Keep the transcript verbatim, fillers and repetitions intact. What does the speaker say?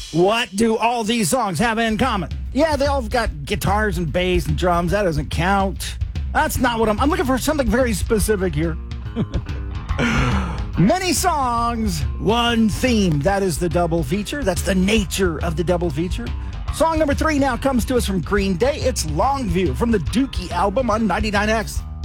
What do all these songs have in common? Yeah, they all got guitars and bass and drums. That doesn't count. That's not what I'm... I'm looking for something very specific here. Many songs, one theme. That is the double feature. That's the nature of the double feature. Song number three now comes to us from Green Day. It's Longview from the Dookie album on ninety-nine X.